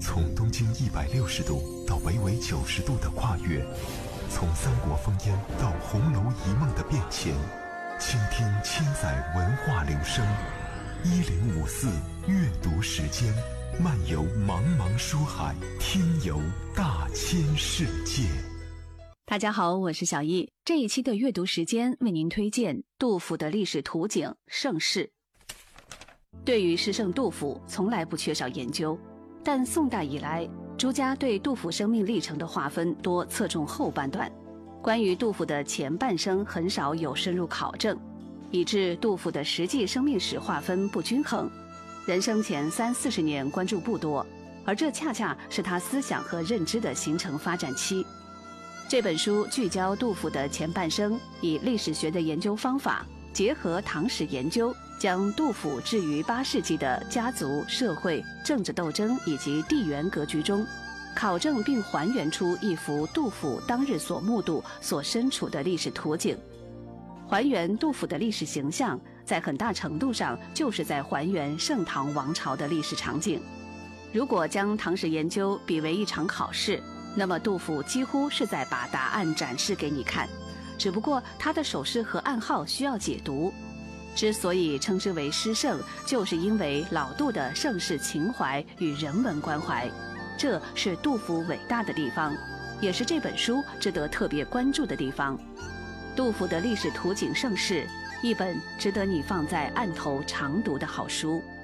从东经160度到北纬90度的跨越，从三国烽烟到红楼一梦的变迁，倾听千载文化流声。1054阅读时间，漫游茫茫书海，听游大千世界。 大家好，我是小易。这一期的阅读时间为您推荐杜甫的历史图景《盛世》。对于诗圣杜甫从来不缺少研究，但宋代以来，诸家对杜甫生命历程的划分多侧重后半段，关于杜甫的前半生很少有深入考证，以致杜甫的实际生命史划分不均衡，人生前30-40年关注不多，而这恰恰是他思想和认知的形成发展期。这本书聚焦杜甫的前半生，以历史学的研究方法结合唐史研究，将杜甫置于8世纪的家族、社会、政治斗争以及地缘格局中，考证并还原出一幅杜甫当日所目睹、所身处的历史图景。还原杜甫的历史形象，在很大程度上就是在还原盛唐王朝的历史场景。如果将唐史研究比为一场考试，那么杜甫几乎是在把答案展示给你看，只不过他的手势和暗号需要解读。之所以称之为诗圣，就是因为老杜的盛世情怀与人文关怀，这是杜甫伟大的地方，也是这本书值得特别关注的地方。杜甫的历史图景盛世，一本值得你放在案头常读的好书。